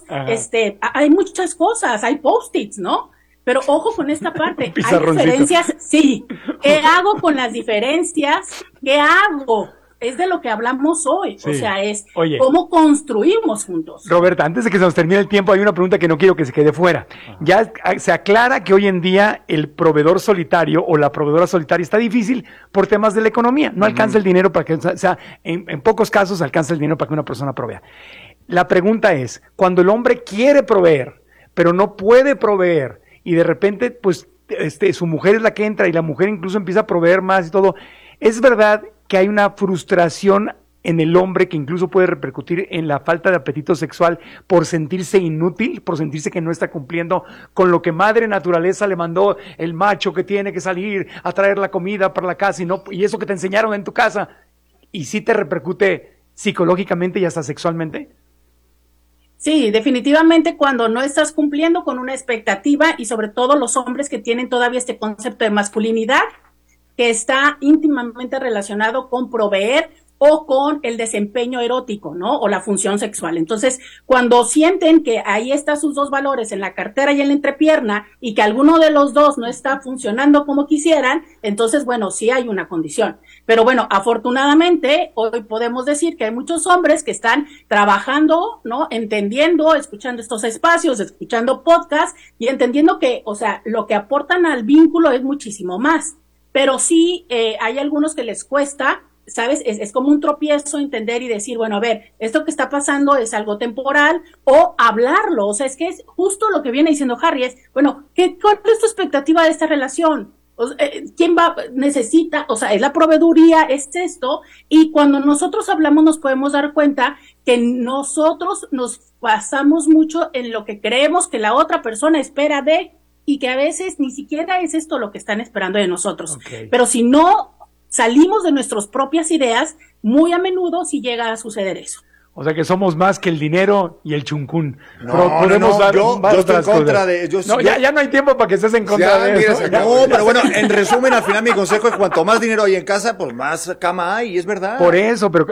hay muchas cosas, hay post-its, ¿no? Pero ojo con esta parte, hay diferencias, sí. ¿Qué hago con las diferencias? ¿Qué hago? Es de lo que hablamos hoy, o sea, cómo construimos juntos. Roberta, antes de que se nos termine el tiempo, hay una pregunta que no quiero que se quede fuera. Ya se aclara que hoy en día el proveedor solitario o la proveedora solitaria está difícil por temas de la economía. No alcanza el dinero para que, o sea, en pocos casos alcanza el dinero para que una persona provea. La pregunta es, cuando el hombre quiere proveer, pero no puede proveer, y de repente, pues, su mujer es la que entra y la mujer incluso empieza a proveer más y todo, ¿es verdad que hay una frustración en el hombre que incluso puede repercutir en la falta de apetito sexual por sentirse inútil, por sentirse que no está cumpliendo con lo que madre naturaleza le mandó el macho que tiene que salir a traer la comida para la casa y eso que te enseñaron en tu casa, y sí te repercute psicológicamente y hasta sexualmente? Sí, definitivamente cuando no estás cumpliendo con una expectativa, y sobre todo los hombres que tienen todavía este concepto de masculinidad que está íntimamente relacionado con proveer o con el desempeño erótico, ¿no? O la función sexual. Entonces, cuando sienten que ahí están sus dos valores en la cartera y en la entrepierna y que alguno de los dos no está funcionando como quisieran, entonces, bueno, sí hay una condición. Pero bueno, afortunadamente, hoy podemos decir que hay muchos hombres que están trabajando, ¿no? Entendiendo, escuchando estos espacios, escuchando podcasts y entendiendo que, o sea, lo que aportan al vínculo es muchísimo más. Pero sí, hay algunos que les cuesta, ¿sabes? Es como un tropiezo entender y decir, bueno, a ver, esto que está pasando es algo temporal, o hablarlo. O sea, es que es justo lo que viene diciendo Harry, es, bueno, ¿cuál es tu expectativa de esta relación? O sea, ¿quién necesita? O sea, es la proveeduría, es esto, y cuando nosotros hablamos nos podemos dar cuenta que nosotros nos basamos mucho en lo que creemos que la otra persona espera y que a veces ni siquiera es esto lo que están esperando de nosotros. Okay. Pero si no salimos de nuestras propias ideas, muy a menudo sí llega a suceder eso. O sea que somos más que el dinero y el chuncún. Yo estoy en contra de... Ya no hay tiempo para que estés en contra de eso. Pero bueno, en resumen, al final mi consejo es cuanto más dinero hay en casa, pues más cama hay, y es verdad. Por eso, pero